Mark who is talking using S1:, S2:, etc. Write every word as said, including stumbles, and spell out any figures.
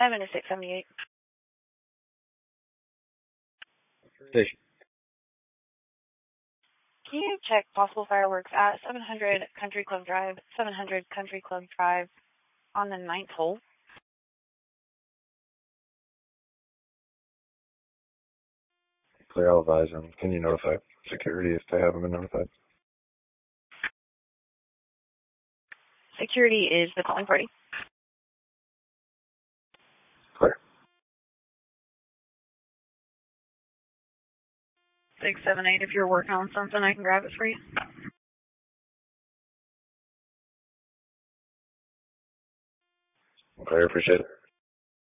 S1: seven to six seventy-eight.
S2: Station.
S1: Can you check possible fireworks at seven hundred Country Club Drive, seven hundred Country Club Drive on the ninth hole?
S2: Clear, I'll advise them. Can you notify security if they haven't been notified?
S1: Security is the calling party.
S2: Clear.
S1: six seven eight, if you're working on something, I can grab it for you.
S2: Okay, I appreciate it.